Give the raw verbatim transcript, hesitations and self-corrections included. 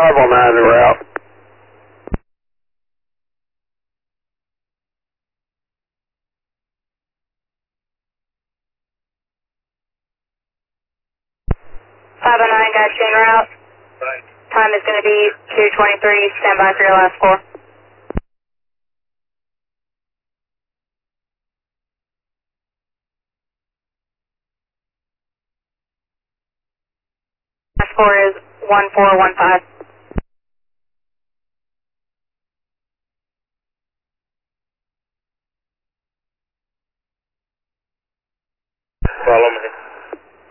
five oh nine en route. five oh nine, got you en route. Time is going to be two twenty-three. Stand by for your last four. Last four is one four one five.